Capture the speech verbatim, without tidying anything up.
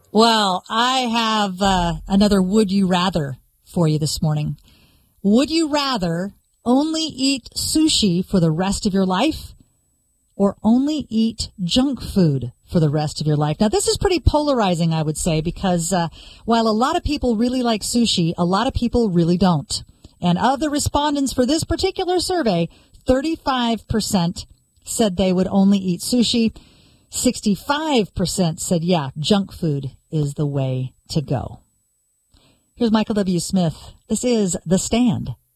Well, I have uh, another would you rather for you this morning. Would you rather only eat sushi for the rest of your life or only eat junk food for the rest of your life? Now, this is pretty polarizing, I would say, because uh, while a lot of people really like sushi, a lot of people really don't. And of the respondents for this particular survey, thirty-five percent said they would only eat sushi. sixty-five percent said, yeah, junk food is the way to go. Here's Michael W. Smith. This is The Stand.